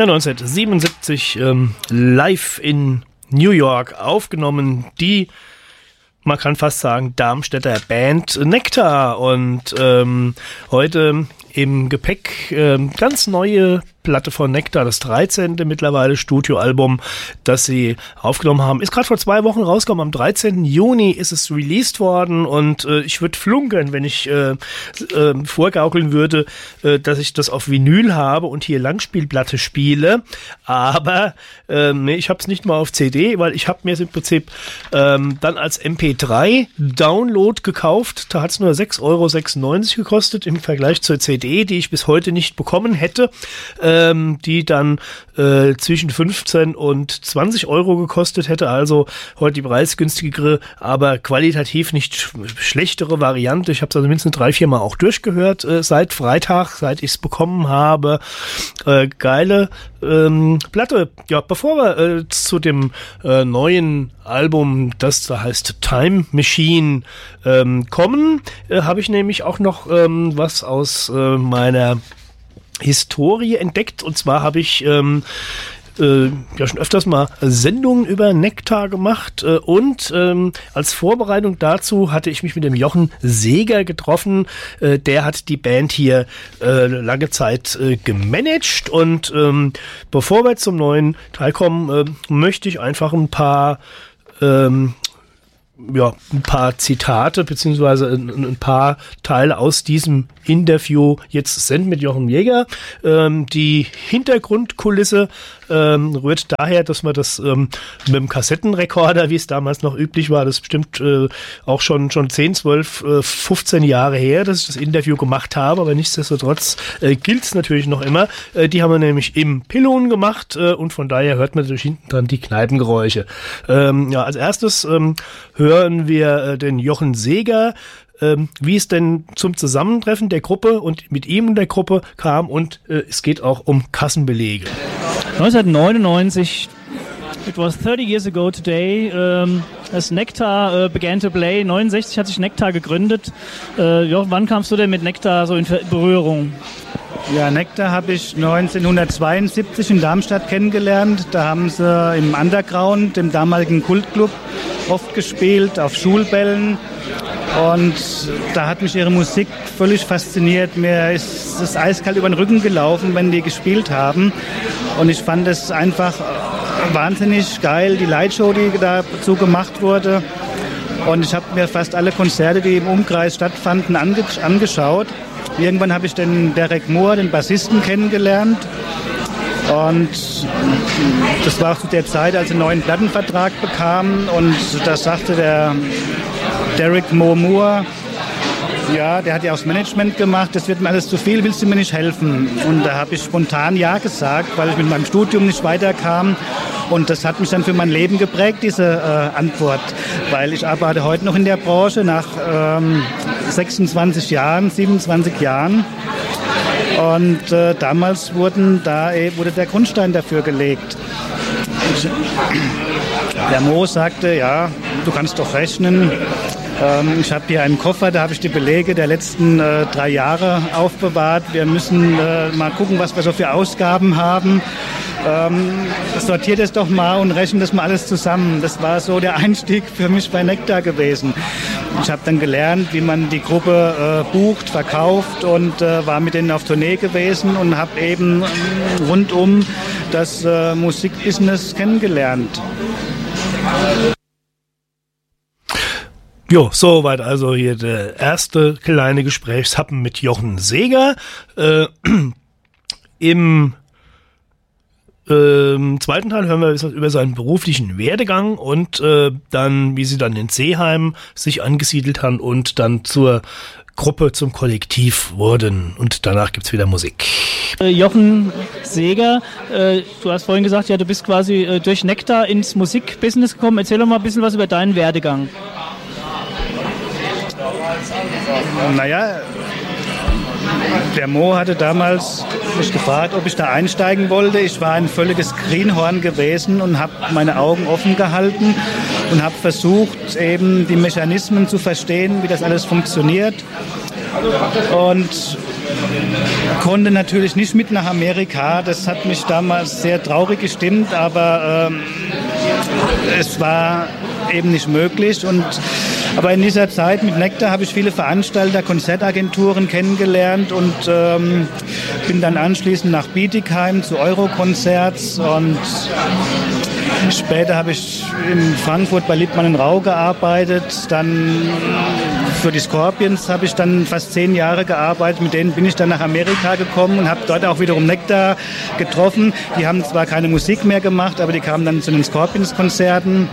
Ja, 1977 live in New York aufgenommen, die, man kann fast sagen, Darmstädter Band Nektar. Und heute im Gepäck ganz neue Platte von Nektar, das 13. mittlerweile Studioalbum, das sie aufgenommen haben. Ist gerade vor 2 Wochen rausgekommen, am 13. Juni ist es released worden und ich würde flunkern, wenn ich vorgaukeln würde, dass ich das auf Vinyl habe und hier Langspielplatte spiele, aber nee, ich habe es nicht mal auf CD, weil ich habe mir es im Prinzip dann als MP3 Download gekauft, da hat es nur 6,96 € gekostet im Vergleich zur CD, die ich bis heute nicht bekommen hätte, die dann zwischen 15 und 20 € gekostet hätte, also heute die preisgünstigere, aber qualitativ nicht schlechtere Variante. Ich habe es also mindestens 3-4 Mal auch durchgehört seit Freitag, seit ich es bekommen habe. Geile Platte. Ja, bevor wir zu dem neuen Album, das da heißt Time Machine, kommen, habe ich nämlich auch noch was aus meiner Historie entdeckt, und zwar habe ich ja schon öfters mal Sendungen über Nektar gemacht und als Vorbereitung dazu hatte ich mich mit dem Jochen Seeger getroffen. Der hat die Band hier lange Zeit gemanagt, und bevor wir zum neuen Teil kommen, möchte ich einfach ein paar Zitate beziehungsweise ein paar Teile aus diesem Interview jetzt senden mit Jochen Seeger. Die Hintergrundkulisse rührt daher, dass man das mit dem Kassettenrekorder, wie es damals noch üblich war, das ist bestimmt auch schon 10, 12, 15 Jahre her, dass ich das Interview gemacht habe, aber nichtsdestotrotz gilt es natürlich noch immer. Die haben wir nämlich im Pillon gemacht und von daher hört man natürlich hinten dran die Kneipengeräusche. Als erstes hören wir den Jochen Seeger, wie es denn zum Zusammentreffen der Gruppe und mit ihm und der Gruppe kam, und es geht auch um Kassenbelege. 1999, it was 30 years ago today, as Nektar began to play. 69 hat sich Nektar gegründet. Wann kamst du denn mit Nektar so in Berührung? Ja, Nektar habe ich 1972 in Darmstadt kennengelernt. Da haben sie im Underground, dem damaligen Kultclub, oft gespielt, auf Schulbällen. Und da hat mich ihre Musik völlig fasziniert. Mir ist das eiskalt über den Rücken gelaufen, wenn die gespielt haben. Und ich fand es einfach wahnsinnig geil, die Lightshow, die dazu gemacht wurde. Und ich habe mir fast alle Konzerte, die im Umkreis stattfanden, angeschaut. Irgendwann habe ich den Derek Moore, den Bassisten, kennengelernt. Und das war auch zu der Zeit, als sie einen neuen Plattenvertrag bekamen. Und da sagte der Derek Moore, ja, der hat ja auch das Management gemacht, das wird mir alles zu viel, willst du mir nicht helfen? Und da habe ich spontan ja gesagt, weil ich mit meinem Studium nicht weiterkam. Und das hat mich dann für mein Leben geprägt, diese Antwort. Weil ich arbeite heute noch in der Branche nach 26 Jahren, 27 Jahren. Und damals wurde der Grundstein dafür gelegt. Der Mo sagte, ja, du kannst doch rechnen. Ich habe hier einen Koffer, da habe ich die Belege der letzten 3 Jahre aufbewahrt. Wir müssen mal gucken, was wir so für Ausgaben haben. Sortiert es doch mal und rechnet das mal alles zusammen. Das war so der Einstieg für mich bei Nektar gewesen. Ich habe dann gelernt, wie man die Gruppe bucht, verkauft, und war mit denen auf Tournee gewesen und habe eben rundum das Musikbusiness kennengelernt. Jo, soweit also hier der erste kleine Gesprächshappen mit Jochen Seeger. Im zweiten Teil hören wir über seinen beruflichen Werdegang und dann, wie sie dann in Seeheim sich angesiedelt haben und dann zur Gruppe, zum Kollektiv wurden. Und danach gibt's wieder Musik. Jochen Seeger, du hast vorhin gesagt, ja, du bist quasi durch Nektar ins Musikbusiness gekommen. Erzähl doch mal ein bisschen was über deinen Werdegang. Naja, der Mo hatte damals mich gefragt, ob ich da einsteigen wollte. Ich war ein völliges Greenhorn gewesen und habe meine Augen offen gehalten und habe versucht, eben die Mechanismen zu verstehen, wie das alles funktioniert. Und konnte natürlich nicht mit nach Amerika. Das hat mich damals sehr traurig gestimmt, aber es war eben nicht möglich. Aber in dieser Zeit mit Nektar habe ich viele Veranstalter, Konzertagenturen kennengelernt und bin dann anschließend nach Bietigheim zu Eurokonzerts und später habe ich in Frankfurt bei Lippmann & Rau gearbeitet. Dann für die Scorpions habe ich dann fast 10 Jahre gearbeitet. Mit denen bin ich dann nach Amerika gekommen und habe dort auch wiederum Nektar getroffen. Die haben zwar keine Musik mehr gemacht, aber die kamen dann zu den Scorpions-Konzerten.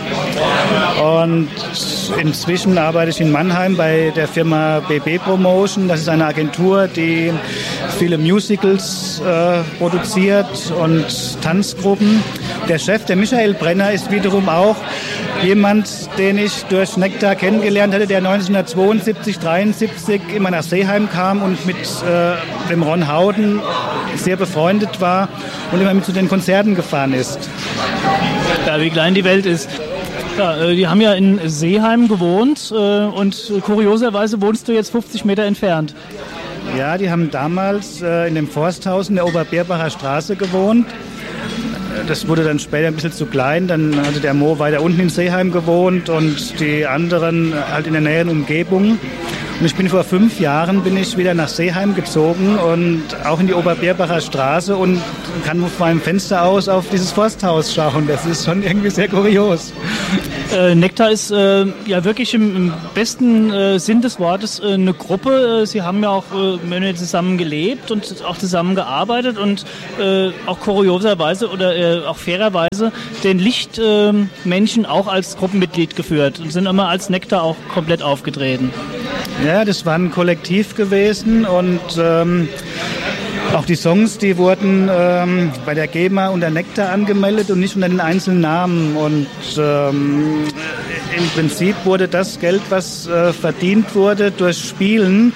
Und inzwischen arbeite ich in Mannheim bei der Firma BB Promotion. Das ist eine Agentur, die viele Musicals produziert und Tanzgruppen. Der Chef, der Michael Brenner, ist wiederum auch jemand, den ich durch Nektar kennengelernt hatte, der 1972, 1973 immer nach Seeheim kam und mit dem Ron Howden sehr befreundet war und immer mit zu den Konzerten gefahren ist. Ja, wie klein die Welt ist. Ja, die haben ja in Seeheim gewohnt und kurioserweise wohnst du jetzt 50 Meter entfernt. Ja, die haben damals in dem Forsthaus in der Oberbeerbacher Straße gewohnt. Das wurde dann später ein bisschen zu klein. Dann hatte der Mo weiter unten in Seeheim gewohnt und die anderen halt in der näheren Umgebung. Und ich bin vor 5 Jahren wieder nach Seeheim gezogen und auch in die Oberbeerbacher Straße und kann von meinem Fenster aus auf dieses Forsthaus schauen. Das ist schon irgendwie sehr kurios. Nektar ist ja wirklich im besten Sinn des Wortes eine Gruppe. Sie haben ja auch zusammen gelebt und auch zusammen gearbeitet und auch kurioserweise oder auch fairerweise den Lichtmenschen auch als Gruppenmitglied geführt und sind immer als Nektar auch komplett aufgetreten. Ja, das war ein Kollektiv gewesen und auch die Songs, die wurden bei der GEMA unter Nektar angemeldet und nicht unter den einzelnen Namen. Und im Prinzip wurde das Geld, was verdient wurde durch Spielen,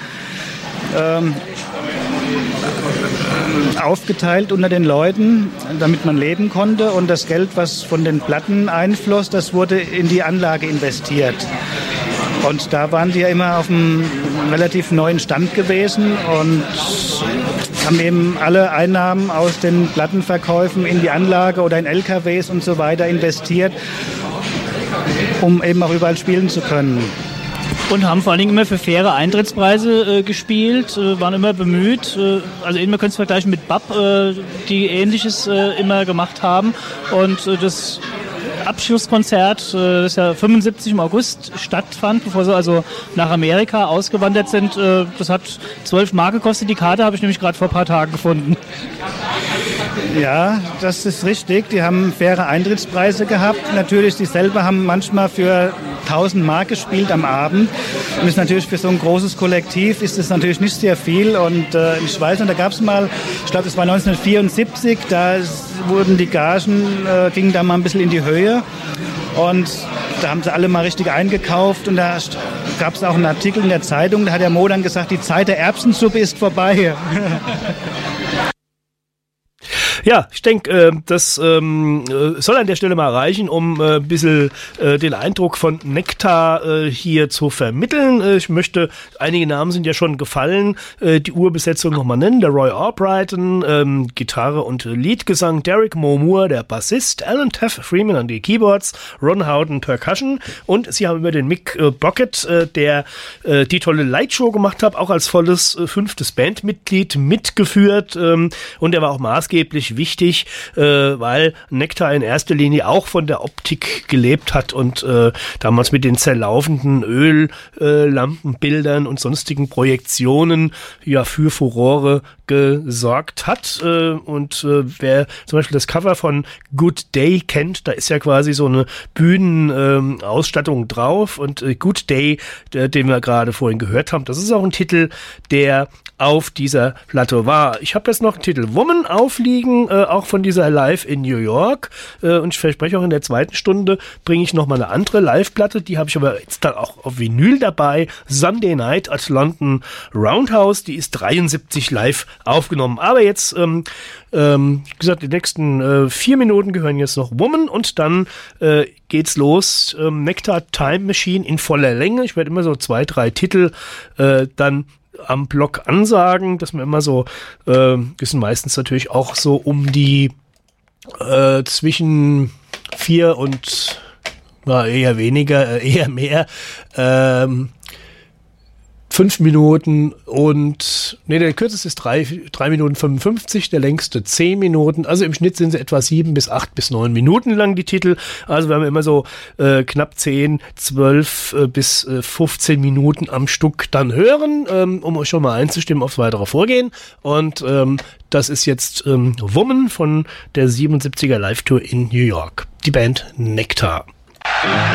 aufgeteilt unter den Leuten, damit man leben konnte. Und das Geld, was von den Platten einfloss, das wurde in die Anlage investiert. Und da waren die ja immer auf einem relativ neuen Stand gewesen und haben eben alle Einnahmen aus den Plattenverkäufen in die Anlage oder in LKWs und so weiter investiert, um eben auch überall spielen zu können. Und haben vor allen Dingen immer für faire Eintrittspreise gespielt, waren immer bemüht. Also man könnte es vergleichen mit BAP, die Ähnliches immer gemacht haben. Und das Abschlusskonzert, das ja 75 im August stattfand, bevor sie also nach Amerika ausgewandert sind. Das hat 12 Mark gekostet. Die Karte habe ich nämlich gerade vor ein paar Tagen gefunden. Ja, das ist richtig. Die haben faire Eintrittspreise gehabt. Natürlich, die selber haben manchmal für 1000 Mark gespielt am Abend. Und ist natürlich für so ein großes Kollektiv ist das natürlich nicht sehr viel. Und ich weiß noch, da gab es mal, ich glaube, das war 1974, da wurden die Gagen, gingen da mal ein bisschen in die Höhe. Und da haben sie alle mal richtig eingekauft. Und da gab es auch einen Artikel in der Zeitung, da hat der Mo dann gesagt, die Zeit der Erbsensuppe ist vorbei. Ja, ich denke, das soll an der Stelle mal reichen, um ein bisschen den Eindruck von Nektar hier zu vermitteln. Ich möchte, einige Namen sind ja schon gefallen, die Urbesetzung nochmal nennen. Der Roy Albrighton, Gitarre und Leadgesang, Derek Moore, der Bassist, Alan Taff Freeman an die Keyboards, Ron Howden Percussion und sie haben über den Mick Brockett, der die tolle Lightshow gemacht hat, auch als volles 5. Bandmitglied mitgeführt und er war auch maßgeblich wichtig, weil Nektar in erster Linie auch von der Optik gelebt hat und damals mit den zerlaufenden Öllampenbildern und sonstigen Projektionen ja für Furore gesorgt hat. Und wer zum Beispiel das Cover von Good Day kennt, da ist ja quasi so eine Bühnenausstattung drauf und Good Day, den wir gerade vorhin gehört haben, das ist auch ein Titel, der auf dieser Platte war. Ich habe jetzt noch einen Titel Woman aufliegen, auch von dieser Live in New York. Und ich verspreche auch in der zweiten Stunde bringe ich nochmal eine andere Live-Platte. Die habe ich aber jetzt dann auch auf Vinyl dabei. Sunday Night at London Roundhouse. Die ist 73 live aufgenommen. Aber jetzt, wie gesagt, die nächsten 4 Minuten gehören jetzt noch Woman und dann geht's los. Nektar Time Machine in voller Länge. Ich werde immer so 2, 3 Titel dann am Block ansagen, dass wir immer so, wir sind meistens natürlich auch so um die zwischen 4 und eher weniger, eher mehr, 5 Minuten und der kürzeste ist 3 Minuten 55, der längste 10 Minuten. Also im Schnitt sind sie etwa 7 bis 8 bis 9 Minuten lang, die Titel. Also wir haben immer so knapp 10, 12 bis 15 Minuten am Stück dann hören, um euch schon mal einzustimmen aufs weitere Vorgehen. Und das ist jetzt Woman von der 77er Live-Tour in New York. Die Band Nektar.